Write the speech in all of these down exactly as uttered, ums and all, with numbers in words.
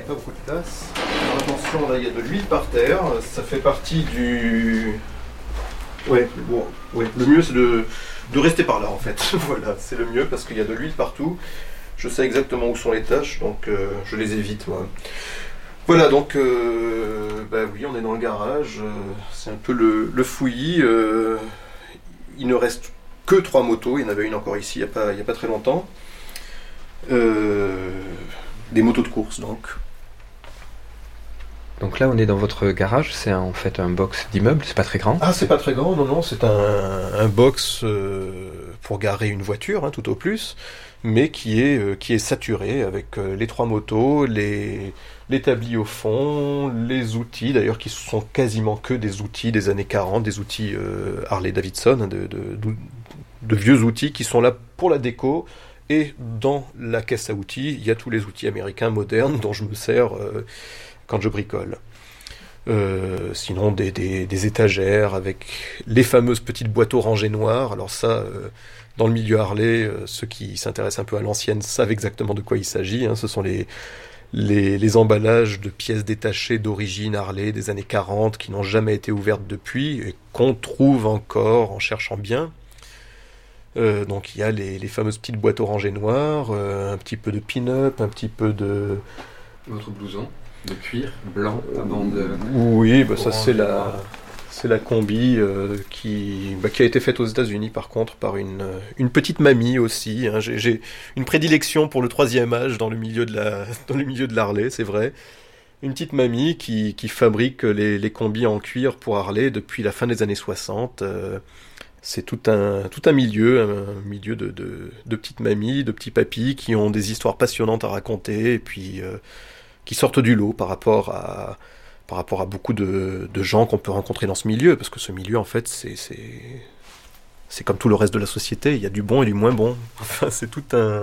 pas beaucoup de place. Alors attention, là il y a de l'huile par terre, ça fait partie du... Ouais, bon, ouais. Le mieux c'est de, de rester par là en fait. Voilà, c'est le mieux parce qu'il y a de l'huile partout. Je sais exactement où sont les taches, donc euh, je les évite moi. Voilà, donc euh, bah oui, on est dans le garage, euh, c'est un peu le, le fouillis. Euh, il ne reste que trois motos, il y en avait une encore ici il n'y a pas, il y a pas très longtemps. Euh, des motos de course donc. Donc là, on est dans votre garage, c'est en fait un box d'immeuble, c'est pas très grand. Ah, c'est pas très grand, non, non, c'est un, un box euh, pour garer une voiture, hein, tout au plus, mais qui est, euh, qui est saturé avec euh, les trois motos, les, l'établi au fond, les outils, d'ailleurs, qui sont quasiment que des outils des années quarante, des outils euh, Harley-Davidson, hein, de, de, de, de vieux outils qui sont là pour la déco. Et dans la caisse à outils, il y a tous les outils américains modernes dont je me sers euh, quand je bricole. Euh, sinon, des, des, des étagères avec les fameuses petites boîtes orangées noires. Alors ça, euh, dans le milieu Harley, euh, ceux qui s'intéressent un peu à l'ancienne savent exactement de quoi il s'agit. Hein. Ce sont les, les, les emballages de pièces détachées d'origine Harley des années quarante qui n'ont jamais été ouvertes depuis et qu'on trouve encore en cherchant bien. Euh, donc il y a les, les fameuses petites boîtes orangées noires, euh, un petit peu de pin-up, un petit peu de... Votre blouson de cuir blanc à bande. Oui, bah ça c'est la, c'est la combi euh, qui, bah, qui a été faite aux États-Unis par contre par une, une petite mamie aussi. Hein. J'ai, j'ai une prédilection pour le troisième âge dans le milieu de la, dans le milieu de l'Harley, c'est vrai. Une petite mamie qui, qui fabrique les, les combis en cuir pour Harley depuis la fin des années soixante. Euh, c'est tout un, tout un milieu, un milieu de, de, de petites mamies, de petits papis qui ont des histoires passionnantes à raconter et puis euh, qui sortent du lot par rapport à, par rapport à beaucoup de, de gens qu'on peut rencontrer dans ce milieu, parce que ce milieu, en fait, c'est, c'est, c'est comme tout le reste de la société, il y a du bon et du moins bon. Enfin, c'est tout un,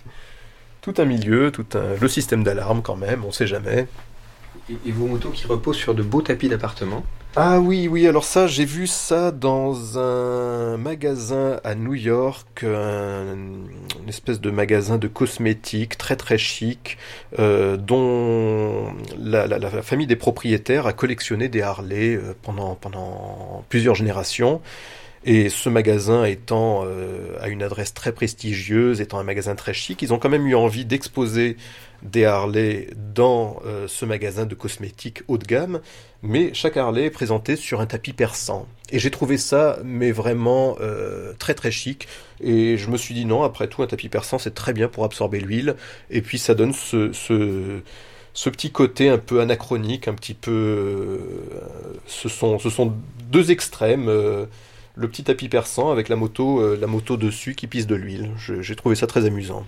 tout un milieu, tout un, le système d'alarme quand même, on sait jamais. Et, et vos motos qui reposent sur de beaux tapis d'appartement. Ah oui, oui, alors ça, j'ai vu ça dans un magasin à New York, un, une espèce de magasin de cosmétiques très très chic, euh, dont la, la, la famille des propriétaires a collectionné des Harley euh, pendant, pendant plusieurs générations. Et ce magasin étant euh, à une adresse très prestigieuse, étant un magasin très chic, ils ont quand même eu envie d'exposer des Harley dans euh, ce magasin de cosmétiques haut de gamme, mais chaque Harley est présentée sur un tapis persan. Et j'ai trouvé ça, mais vraiment euh, très très chic. Et je me suis dit non, après tout, un tapis persan, c'est très bien pour absorber l'huile. Et puis ça donne ce, ce, ce petit côté un peu anachronique, un petit peu... Euh, ce sont, ce sont deux extrêmes... Euh, le petit tapis persan avec la moto, euh, la moto dessus qui pisse de l'huile. Je, j'ai trouvé ça très amusant.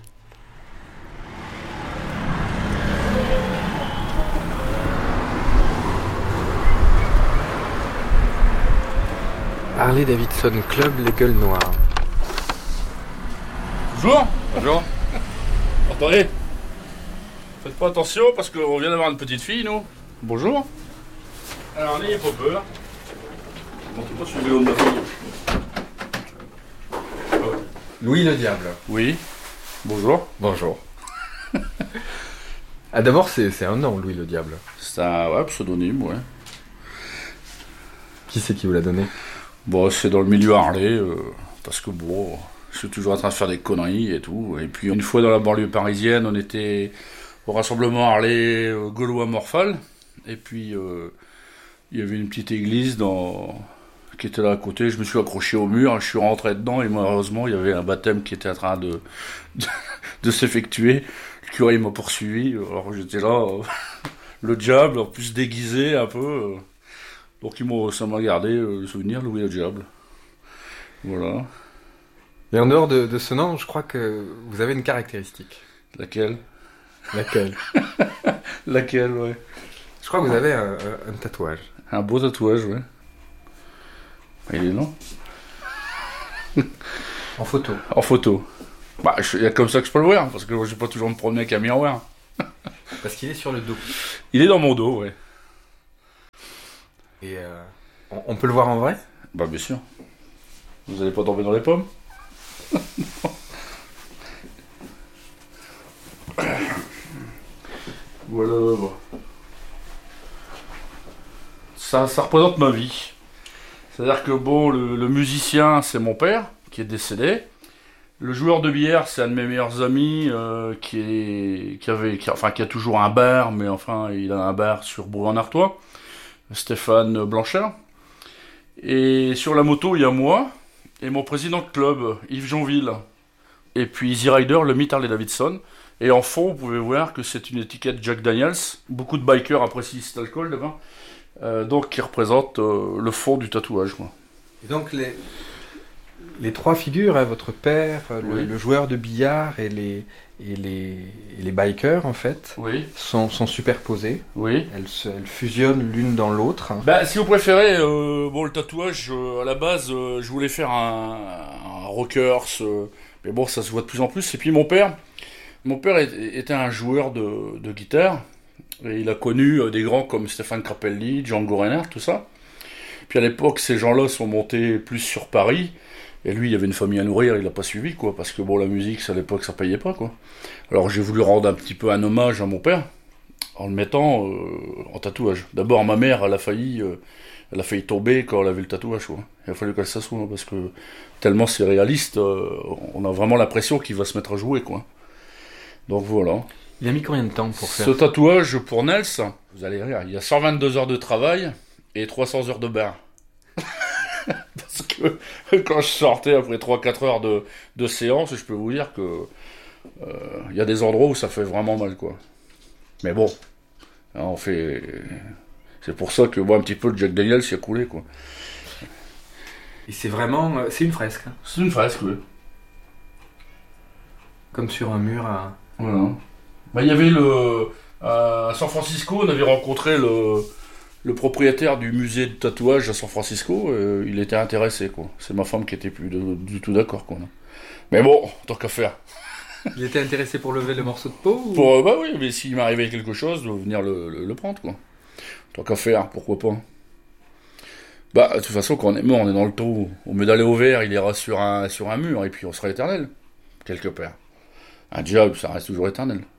Harley Davidson Club, les gueules noires. Bonjour. Bonjour. Attendez. Faites pas attention parce qu'on vient d'avoir une petite fille, nous. Bonjour. Alors, n'ayez pas peur. Montez pas sur le vélo de ma fille. Louis le Diable. Oui. Bonjour. Bonjour. Ah, d'abord, c'est, c'est un nom, Louis le Diable. C'est un ouais, pseudonyme, ouais. Qui c'est qui vous l'a donné? Bon, c'est dans le milieu Harley, euh, parce que bon, je suis toujours en train de faire des conneries et tout. Et puis, une fois dans la banlieue parisienne, on était au rassemblement Harley euh, Gaulois-Morphal. Et puis, euh, il y avait une petite église dans... qui était là à côté, je me suis accroché au mur, je suis rentré dedans et malheureusement il y avait un baptême qui était en train de, de, de s'effectuer. Le curé m'a poursuivi, alors j'étais là, euh, le diable, en plus déguisé un peu. Euh, donc il m'a, ça m'a gardé euh, le souvenir, Louis le Diable. Voilà. Et en dehors de, de ce nom, je crois que vous avez une caractéristique. Laquelle? Laquelle? Laquelle, ouais. Je crois que vous avez un, un, un tatouage. Un beau tatouage, ouais. Il est non. En photo. En photo. Bah, il y a comme ça que je peux le voir, parce que je vais pas toujours me promener avec un miroir. Parce qu'il est sur le dos. Il est dans mon dos, ouais. Et euh, on, on peut le voir en vrai? Bah, bien sûr. Vous allez pas tomber dans les pommes? Voilà. Bon. Ça, ça représente ma vie. C'est-à-dire que bon, le, le musicien, c'est mon père, qui est décédé. Le joueur de billard, c'est un de mes meilleurs amis, euh, qui est, qui avait, qui, enfin, qui a toujours un bar, mais enfin, il a un bar sur Bourg-en-Artois. Stéphane Blanchard. Et sur la moto, il y a moi et mon président de club, Yves Jonville. Et puis Easy Rider, le mythe Harley Davidson. Et en fond, vous pouvez voir que c'est une étiquette Jack Daniels. Beaucoup de bikers apprécient cet alcool, là-bas. Euh, donc, qui représente euh, le fond du tatouage, quoi. Et donc, les, les trois figures, hein, votre père, le, Oui. le joueur de billard et les, et les, et les bikers, en fait, Oui, sont, sont superposées. oui. Elles, se, elles fusionnent l'une dans l'autre. Bah, si vous préférez, euh, bon, le tatouage, euh, à la base, euh, je voulais faire un, un rockers, euh, mais bon, ça se voit de plus en plus. Et puis mon père, mon père est- était un joueur de, de guitare, et il a connu euh, des grands comme Stéphane Grappelli, Django Reinhardt, tout ça. Puis à l'époque, ces gens-là sont montés plus sur Paris, et lui, il y avait une famille à nourrir, il a pas suivi, quoi, parce que bon, la musique, ça, à l'époque, ça payait pas, quoi. Alors j'ai voulu rendre un petit peu un hommage à mon père, en le mettant euh, en tatouage. D'abord, ma mère, elle a failli, euh, elle a failli tomber quand elle a vu le tatouage, quoi. Il a fallu qu'elle s'assoie, hein, parce que tellement c'est réaliste, euh, on a vraiment l'impression qu'il va se mettre à jouer, quoi. Donc voilà. Il a mis combien de temps pour faire Ce tatouage pour Nels, vous allez rire, il y a cent vingt-deux heures de travail et trois cents heures de bain. Parce que quand je sortais après trois quatre heures de, de séance, je peux vous dire que euh, il y a des endroits où ça fait vraiment mal, quoi. Mais bon, hein, on fait. C'est pour ça que moi, un petit peu le Jack Daniels s'y a coulé, quoi. Et c'est vraiment... euh, C'est une fresque, hein, C'est une fresque, oui. comme sur un mur à... Voilà. Bah, il y avait le. À San Francisco, on avait rencontré le, le propriétaire du musée de tatouage à San Francisco. Euh, il était intéressé, quoi. C'est ma femme qui était plus de- du tout d'accord, quoi. Mais bon, tant qu'à faire. Il était intéressé pour lever le morceau de peau ou... Pour, euh, bah oui, mais s'il m'arrivait quelque chose, de venir le, le, le prendre, quoi. Tant qu'à faire, pourquoi pas. Bah, de toute façon, quand on est mort, on est dans le trou. Au mieux d'aller au vert, il ira sur un, sur un mur, et puis on sera éternel, quelque part. Un job, ça reste toujours éternel.